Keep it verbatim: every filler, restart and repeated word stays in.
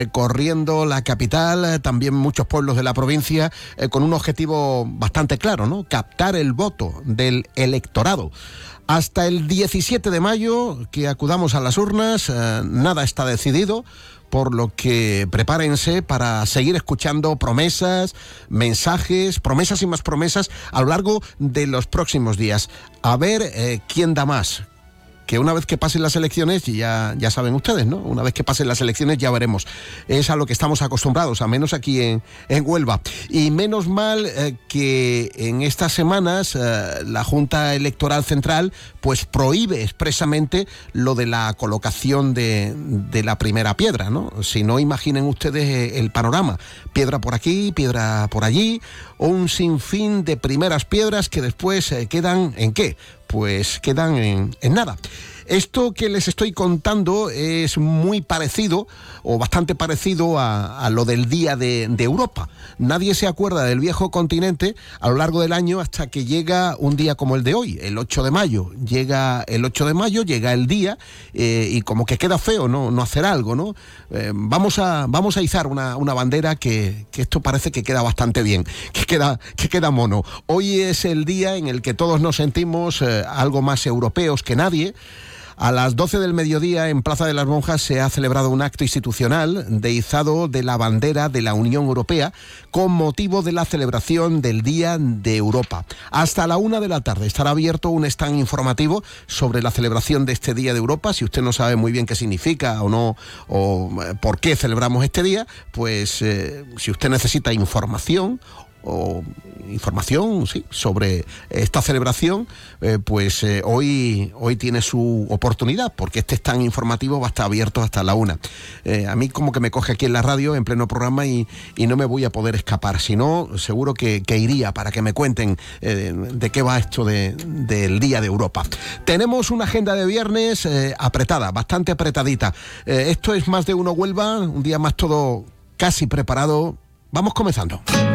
Corriendo la capital, también muchos pueblos de la provincia, eh, con un objetivo bastante claro, ¿no? Captar el voto del electorado. Hasta el diecisiete de mayo, que acudamos a las urnas, eh, nada está decidido, por lo que prepárense para seguir escuchando promesas, mensajes, promesas y más promesas a lo largo de los próximos días. A ver eh, quién da más. Que una vez que pasen las elecciones, ya, ya saben ustedes, ¿no? Una vez que pasen las elecciones ya veremos. Es a lo que estamos acostumbrados, a menos aquí en, en Huelva. Y menos mal eh, que en estas semanas eh, la Junta Electoral Central pues prohíbe expresamente lo de la colocación de, de la primera piedra, ¿no? Si no, imaginen ustedes el panorama. Piedra por aquí, piedra por allí, o un sinfín de primeras piedras que después eh, quedan ¿en qué? Pues quedan en, en nada. Esto que les estoy contando es muy parecido, o bastante parecido a, a lo del Día de, de Europa. Nadie se acuerda del viejo continente a lo largo del año hasta que llega un día como el de hoy, el ocho de mayo. Llega el ocho de mayo, llega el día, eh, y como que queda feo no, no hacer algo, ¿no? Eh, vamos a, vamos a izar una, una bandera que, que esto parece que queda bastante bien, que queda, que queda mono. Hoy es el día en el que todos nos sentimos eh, algo más europeos que nadie. A las doce del mediodía, en Plaza de las Monjas, se ha celebrado un acto institucional de izado de la bandera de la Unión Europea con motivo de la celebración del Día de Europa. Hasta la una de la tarde estará abierto un stand informativo sobre la celebración de este Día de Europa. Si usted no sabe muy bien qué significa o no, o por qué celebramos este día, pues eh, si usted necesita información o información sí, sobre esta celebración, eh, pues eh, hoy, hoy tiene su oportunidad, porque este stand informativo va a estar abierto hasta la una. Eh, a mí como que me coge aquí en la radio, en pleno programa, y, y no me voy a poder escapar. Si no, seguro que, que iría para que me cuenten eh, de qué va esto de, del Día de Europa. Tenemos una agenda de viernes eh, apretada, bastante apretadita. Eh, esto es Más de Uno Huelva, un día más todo casi preparado. Vamos comenzando.